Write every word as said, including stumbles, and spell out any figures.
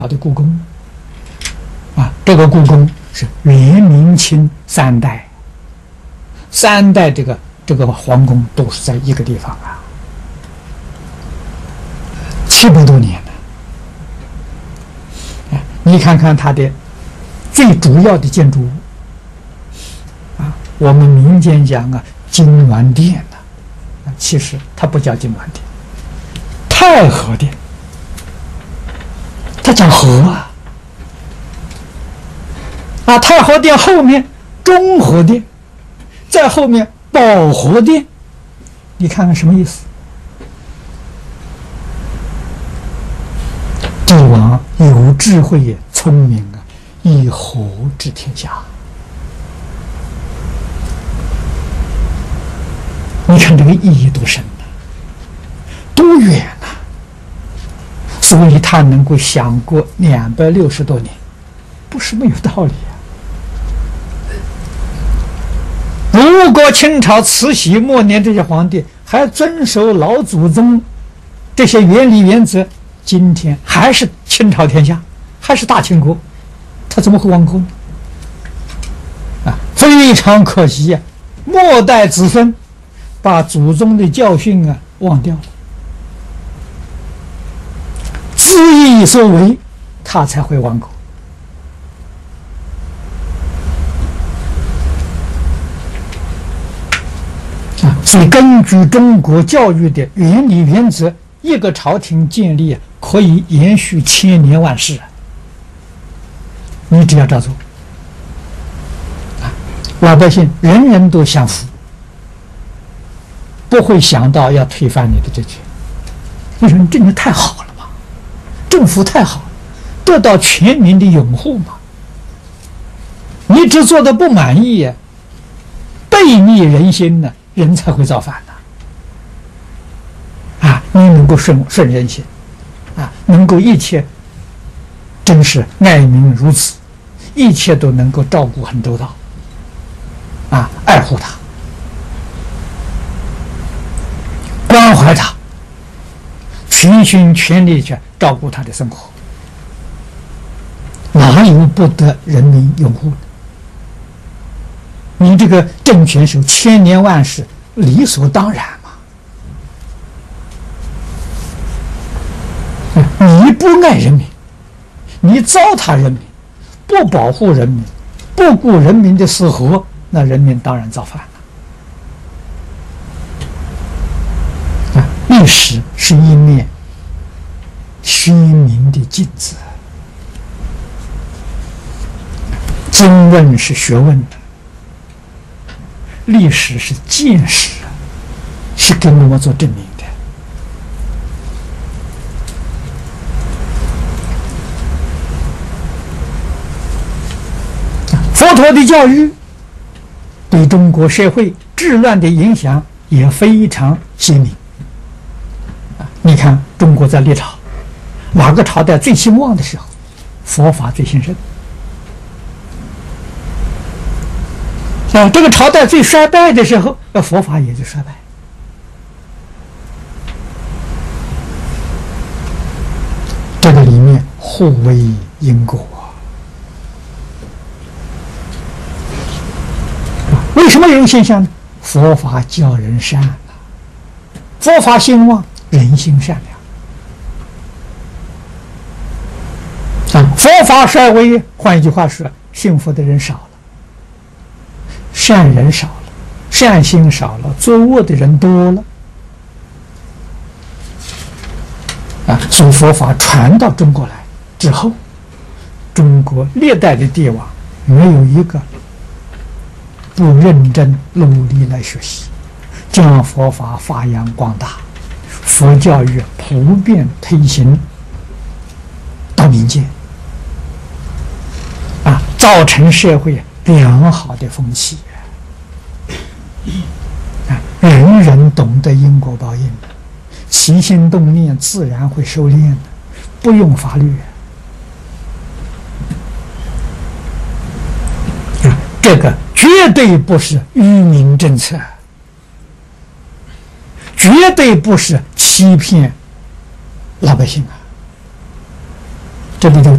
的故宫啊，这个故宫是元、明、清三代，三代这个这个皇宫都是在一个地方啊，七百多年了。哎，你看看它的最主要的建筑物啊，我们民间讲啊，金銮殿呐、啊，其实它不叫金銮殿，太和殿。它讲和啊，啊，太和殿后面中和殿，在后面保和殿，你看看什么意思？帝王有智慧也聪明啊，以和治天下。你看这个意义多深呐、啊，多远呐、啊！所以他能够想过两百六十多年，不是没有道理啊。如果清朝慈禧末年这些皇帝还遵守老祖宗这些原理原则，今天还是清朝天下，还是大清国，他怎么会亡国呢？啊，非常可惜啊！末代子孙把祖宗的教训啊忘掉了。恣意所为，他才会亡国。啊，所以根据中国教育的原理原则，一个朝廷建立可以延续千年万世。你只要照做，啊，老百姓人人都享福，不会想到要推翻你的政权。为什么？政权太好了。政府太好，得到全民的拥护嘛。你只做的不满意，背逆人心呢，人才会造反的。啊，你能够顺顺人心，啊，能够一切，真是爱民如子，一切都能够照顾很周到，啊，爱护他，关怀他。全心全力去照顾他的生活，哪有不得人民拥护的？你这个政权是千年万世，理所当然嘛。你不爱人民，你糟蹋人民，不保护人民，不顾人民的死活，那人民当然造反了。历史是一面虚明的镜子，经问是学问的，历史是见识，是给我们做证明的。佛陀的教育对中国社会治乱的影响也非常鲜明。你看中国在历朝哪个朝代最兴旺的时候，佛法最兴盛啊，这个朝代最衰败的时候，佛法也就衰败。这个里面互为因果。为什么有这种现象呢？佛法教人善啊，佛法兴旺，人心善良啊，佛法衰微，换一句话说，信佛的人少了，善人少了，善心少了，作恶的人多了啊。所以佛法传到中国来之后，中国历代的帝王没有一个不认真努力来学习，将佛法发扬光大，佛教育普遍推行到民间啊，造成社会良好的风气啊，人人懂得因果报应，起心动念自然会收敛的，不用法律啊，这个绝对不是愚民政策，绝对不是欺骗老百姓啊，这里头